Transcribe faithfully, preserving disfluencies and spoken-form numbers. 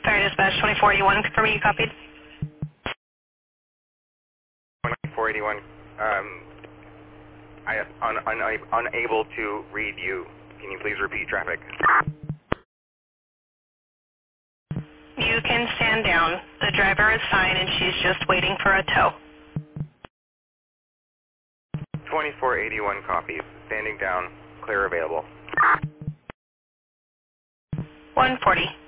Sorry, dispatch twenty-four eighty-one, confirming you copied. twenty-four eighty-one, um, I am un, un, unable to read you. Can you please repeat traffic? You can stand down. The driver is fine and she's just waiting for a tow. twenty-four eighty-one copies. Standing down. Clear available. one forty.